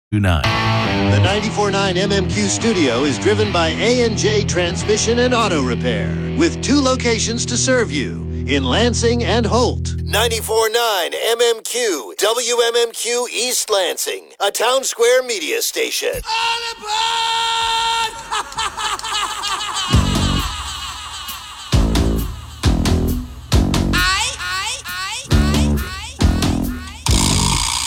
9. The 94.9 MMQ studio is driven by A&J Transmission and Auto Repair, with 2 locations to serve you, in Lansing and Holt. 94.9 MMQ, WMMQ East Lansing, a Town Square media station. All aboard!